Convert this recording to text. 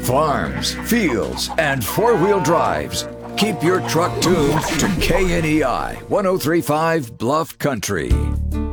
Farms, fields, and four-wheel drives. Keep your truck tuned to KNEI 1035 Bluff Country.